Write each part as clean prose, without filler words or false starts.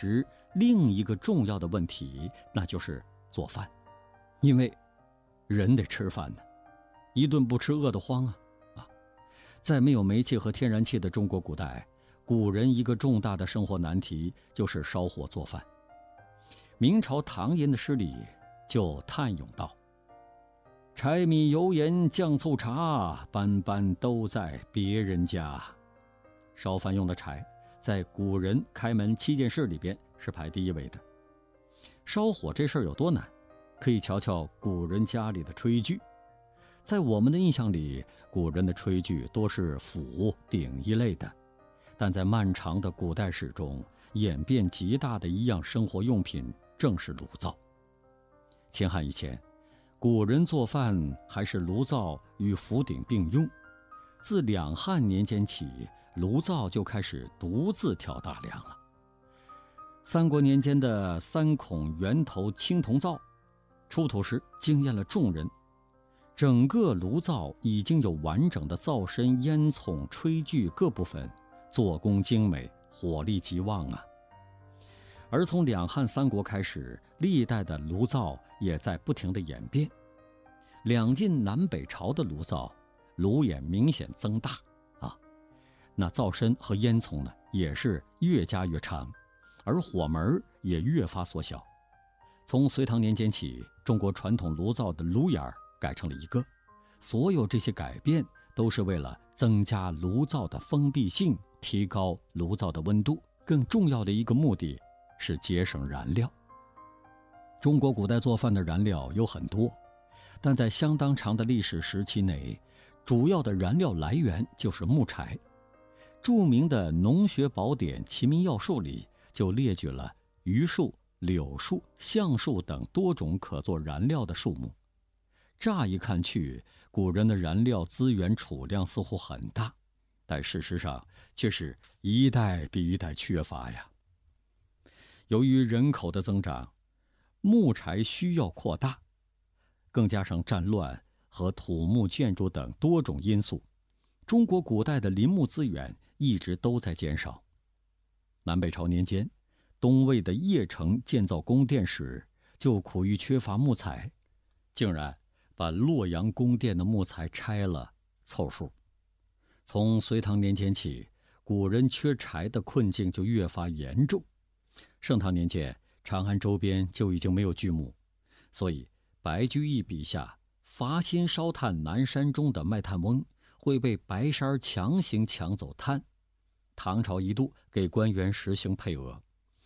实另一个重要的问题，那就是做饭。因为人得吃饭呢，一顿不吃饿得慌啊！在没有煤气和天然气的中国古代，古人一个重大的生活难题就是烧火做饭。明朝唐寅的诗里就叹咏道：柴米油盐酱醋茶，般般都在别人家。烧饭用的柴在古人开门7件事里边是排第1位的。烧火这事儿有多难，可以瞧瞧古人家里的炊具。在我们的印象里，古人的炊具多是釜鼎一类的，但在漫长的古代史中，演变极大的一样生活用品正是炉灶。秦汉以前，古人做饭还是炉灶与釜鼎并用，自两汉年间起，炉灶就开始独自挑大梁了。三国年间的3孔圆头青铜灶出土时惊艳了众人，整个炉灶已经有完整的灶身、烟囱、炊具各部分，做工精美，火力极旺啊。而从两汉三国开始，历代的炉灶也在不停地演变。两晋南北朝的炉灶，炉眼明显增大那灶身和烟囱呢，也是越加越长，而火门也越发缩小。从隋唐年间起，中国传统炉灶的炉眼改成了一个。所有这些改变都是为了增加炉灶的封闭性，提高炉灶的温度。更重要的一个目的是节省燃料。中国古代做饭的燃料有很多，但在相当长的历史时期内，主要的燃料来源就是木柴。著名的农学宝典《齐民要术》里就列举了榆树、柳树、橡树等多种可做燃料的树木。乍一看去，古人的燃料资源储量似乎很大，但事实上却是一代比一代缺乏呀。由于人口的增长，木柴需要扩大，更加上战乱和土木建筑等多种因素，中国古代的林木资源一直都在减少。南北朝年间，东魏的邺城建造宫殿时就苦于缺乏木材，竟然把洛阳宫殿的木材拆了凑数。从隋唐年间起，古人缺柴的困境就越发严重。盛唐年间，长安周边就已经没有巨木，所以白居易笔下伐薪烧炭南山中的卖炭翁会被白衫强行抢走炭。唐朝一度给官员实行配额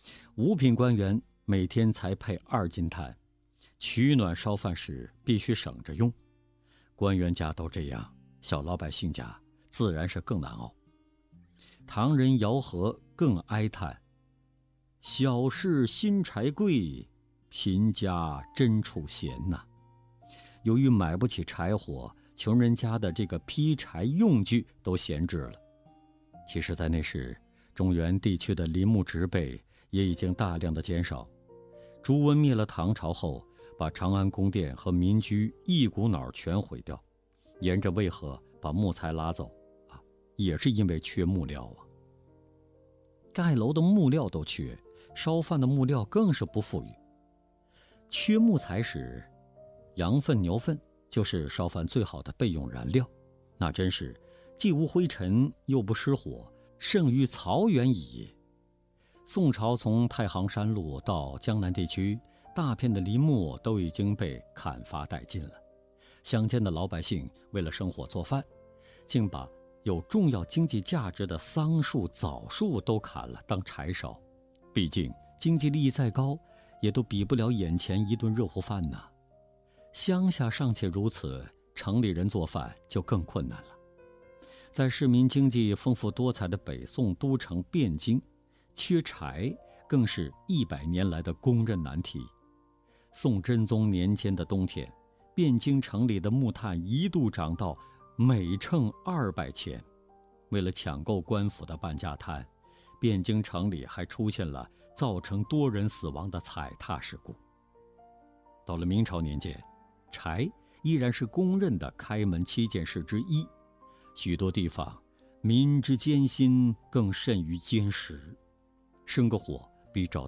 ，5品官员每天才配2斤炭，取暖烧饭时必须省着用。官员家都这样，小老百姓家自然是更难熬。唐人姚和更哀叹：小事新柴贵，贫家真处闲呐。由于买不起柴火，穷人家的这个劈柴用具都闲置了。其实在那时，中原地区的林木植被也已经大量的减少。朱温灭了唐朝后，把长安宫殿和民居一股脑全毁掉，沿着渭河把木材拉走也是因为缺木料啊。盖楼的木料都缺，烧饭的木料更是不富裕。缺木材时，羊粪、牛粪就是烧饭最好的备用燃料，那真是既无灰尘又不失火，胜于草原矣。宋朝从太行山路到江南地区，大片的林木都已经被砍伐殆尽了。乡间的老百姓为了生火做饭，竟把有重要经济价值的桑树、枣树都砍了当柴烧。毕竟经济利益再高，也都比不了眼前一顿热乎饭呐。乡下尚且如此，城里人做饭就更困难了。在市民经济丰富多彩的北宋都城汴京，缺柴更是100年来的公认难题。宋真宗年间的冬天，汴京城里的木炭一度涨到每秤200钱。为了抢购官府的半价炭，汴京城里还出现了造成多人死亡的踩踏事故。到了明朝年间，柴依然是公认的开门7件事之一。许多地方民之艰辛更甚于坚石，生个火比找